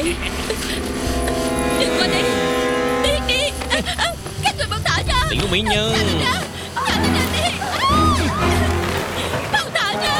vậy? Đừng qua đây. Đi. Các người buông thả ra. Tiểu mỹ nhân.